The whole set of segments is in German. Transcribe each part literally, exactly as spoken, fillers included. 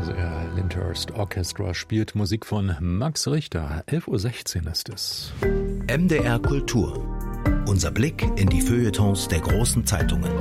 Der Lyndhurst Orchestra spielt Musik von Max Richter. elf Uhr sechzehn ist es. M D R Kultur. Unser Blick in die Feuilletons der großen Zeitungen.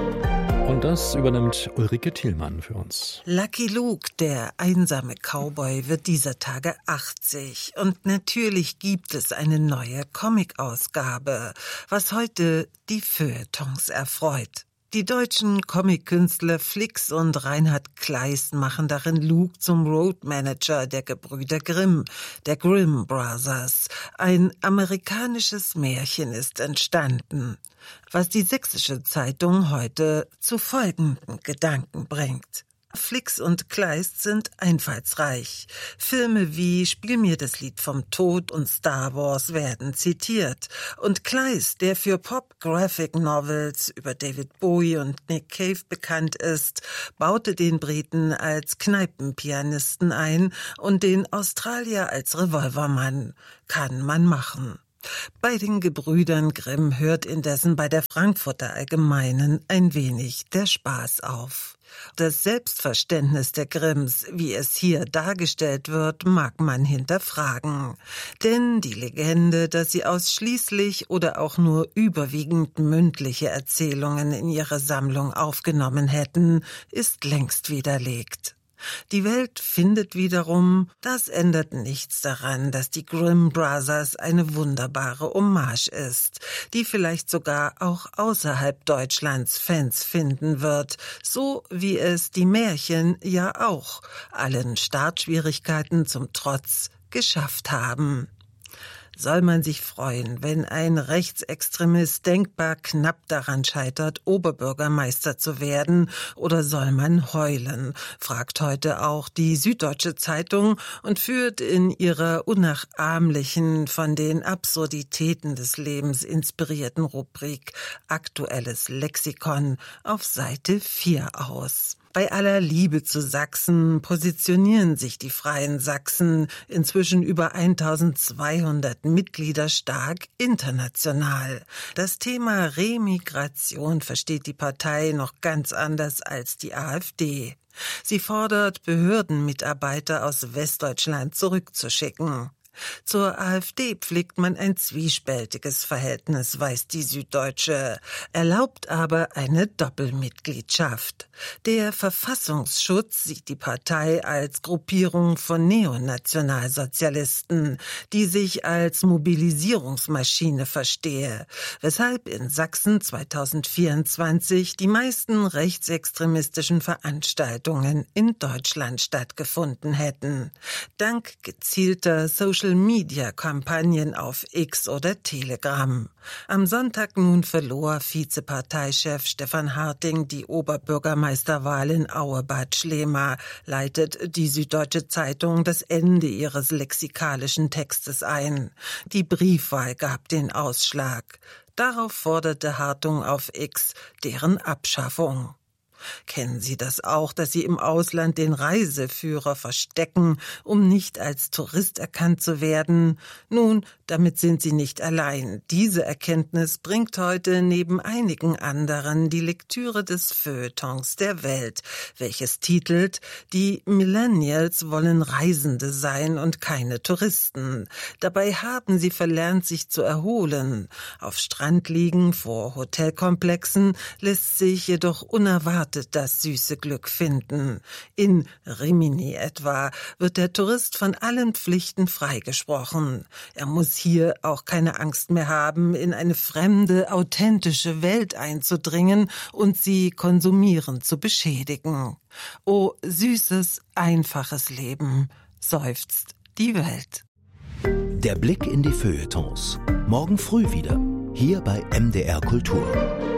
Und das übernimmt Ulrike Thielmann für uns. Lucky Luke, der einsame Cowboy, wird dieser Tage achtzig. Und natürlich gibt es eine neue Comic-Ausgabe, was heute die Feuilletons erfreut. Die deutschen Comic-Künstler Flix und Reinhard Kleist machen darin Luke zum Roadmanager der Gebrüder Grimm, der Grimm Brothers. Ein amerikanisches Märchen ist entstanden, was die Sächsische Zeitung heute zu folgenden Gedanken bringt. Flix und Kleist sind einfallsreich. Filme wie Spiel mir das Lied vom Tod und Star Wars werden zitiert. Und Kleist, der für Pop-Graphic-Novels über David Bowie und Nick Cave bekannt ist, baute den Briten als Kneipenpianisten ein und den Australier als Revolvermann. Kann man machen. Bei den Gebrüdern Grimm hört indessen bei der Frankfurter Allgemeinen ein wenig der Spaß auf. Das Selbstverständnis der Grimms, wie es hier dargestellt wird, mag man hinterfragen. Denn die Legende, dass sie ausschließlich oder auch nur überwiegend mündliche Erzählungen in ihre Sammlung aufgenommen hätten, ist längst widerlegt. Die Welt findet wiederum, das ändert nichts daran, dass die Grimm Brothers eine wunderbare Hommage ist, die vielleicht sogar auch außerhalb Deutschlands Fans finden wird, so wie es die Märchen ja auch, allen Startschwierigkeiten zum Trotz, geschafft haben. Soll man sich freuen, wenn ein Rechtsextremist denkbar knapp daran scheitert, Oberbürgermeister zu werden, oder soll man heulen, fragt heute auch die Süddeutsche Zeitung und führt in ihrer unnachahmlichen, von den Absurditäten des Lebens inspirierten Rubrik Aktuelles Lexikon auf Seite vier aus. Bei aller Liebe zu Sachsen positionieren sich die Freien Sachsen, inzwischen über eintausendzweihundert Mitglieder stark, international. Das Thema Remigration versteht die Partei noch ganz anders als die AfD. Sie fordert, Behördenmitarbeiter aus Westdeutschland zurückzuschicken. Zur AfD pflegt man ein zwiespältiges Verhältnis, weiß die Süddeutsche, erlaubt aber eine Doppelmitgliedschaft. Der Verfassungsschutz sieht die Partei als Gruppierung von Neonationalsozialisten, die sich als Mobilisierungsmaschine verstehe, weshalb in Sachsen zweitausendvierundzwanzig die meisten rechtsextremistischen Veranstaltungen in Deutschland stattgefunden hätten. Dank gezielter Social-Media-Kampagnen auf X oder Telegram. Am Sonntag nun verlor Vizeparteichef Stefan Harting die Oberbürgermeisterwahl in Auebad Schlema, leitet die Süddeutsche Zeitung das Ende ihres lexikalischen Textes ein. Die Briefwahl gab den Ausschlag. Darauf forderte Hartung auf X deren Abschaffung. Kennen Sie das auch, dass Sie im Ausland den Reiseführer verstecken, um nicht als Tourist erkannt zu werden? Nun, damit sind Sie nicht allein. Diese Erkenntnis bringt heute neben einigen anderen die Lektüre des Feuilletons der Welt, welches titelt: Die Millennials wollen Reisende sein und keine Touristen. Dabei haben sie verlernt, sich zu erholen. Auf Strand liegen vor Hotelkomplexen lässt sich jedoch unerwartet das süße Glück finden. In Rimini etwa wird der Tourist von allen Pflichten freigesprochen. Er muss hier auch keine Angst mehr haben, in eine fremde, authentische Welt einzudringen und sie konsumierend zu beschädigen. O süßes, einfaches Leben, seufzt die Welt. Der Blick in die Feuilletons. Morgen früh wieder, hier bei M D R Kultur.